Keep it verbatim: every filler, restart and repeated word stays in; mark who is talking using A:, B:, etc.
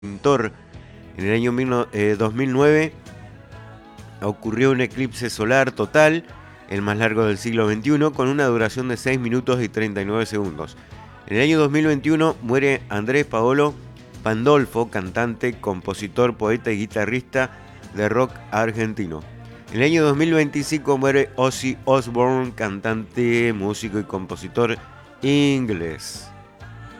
A: pintor. En el año dos mil nueve ocurrió un eclipse solar total, el más largo del siglo veintiuno, con una duración de seis minutos y treinta y nueve segundos. En el año dos mil veintiuno muere Andrés Paolo Pandolfo, cantante, compositor, poeta y guitarrista de rock argentino. En el año dos mil veinticinco muere Ozzy Osbourne, cantante, músico y compositor inglés.